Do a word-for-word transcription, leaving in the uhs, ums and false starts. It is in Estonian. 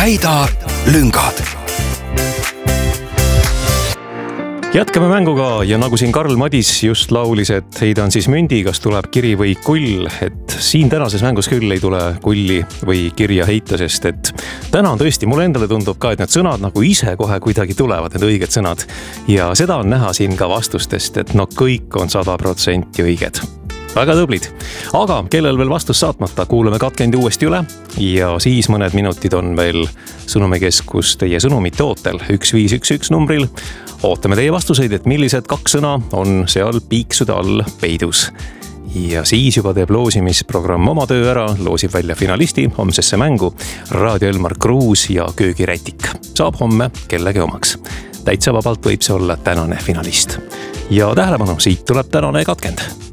täida lüngad. Jätkame mänguga ja nagu siin Karl Madis just laulis, et heidan siis mündi, kas tuleb kiri või kull, et siin tänases mängus küll ei tule kulli või kirja heita, sest et täna on tõesti, mulle endale tundub ka, et need sõnad nagu ise kohe kuidagi tulevad, need õiged sõnad. Ja seda on näha siin ka vastustest, et no kõik on sada protsenti õiged. Väga tõblid. Aga kellel veel vastus saatmata, kuulame katkendi uuesti üle ja siis mõned minutid on veel Sõnumikeskus teie sõnumite ootel üks viis üks üks numbril. Ootame teie vastuseid, et millised kaks sõna on seal piiksude all peidus. Ja siis juba teeb loosimisprogramm oma töö ära, loosib välja finalisti homsesse mängu Raadio Elmar Kruus ja Köögirätik. Saab homme kellegi omaks. Täitsa vabalt võib see olla tänane finalist. Ja tähelepanu, siit tuleb tänane katkend.